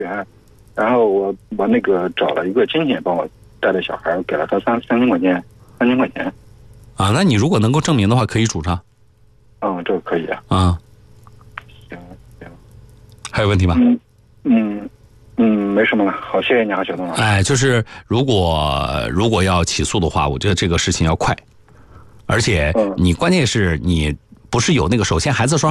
元，然后我那个找了一个亲戚帮我带的小孩，给了他三千块钱啊。那你如果能够证明的话，可以主张。 这个可以啊。行， 还有问题吗？ 没什么了。好，谢谢你啊，小东老师。 哎，就是如果要起诉的话，我觉得这个事情要快，而且你关键是你不是有那个，首先孩子双